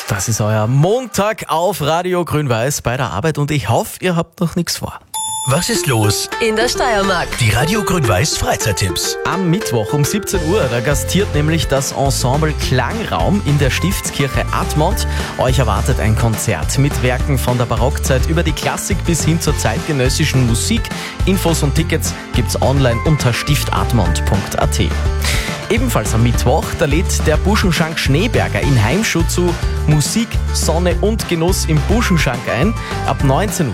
Das ist euer Montag auf Radio Grün-Weiß bei der Arbeit und ich hoffe, ihr habt noch nichts vor. Was ist los? In der Steiermark. Die Radio Grün-Weiß Freizeittipps. Am Mittwoch um 17 Uhr, da gastiert nämlich das Ensemble Klangraum in der Stiftskirche Admont. Euch erwartet ein Konzert mit Werken von der Barockzeit über die Klassik bis hin zur zeitgenössischen Musik. Infos und Tickets gibt's online unter stiftatmont.at. Ebenfalls am Mittwoch, da lädt der Buschenschank Schneeberger in Heimschuh zu Musik, Sonne und Genuss im Buschenschank ein. Ab 19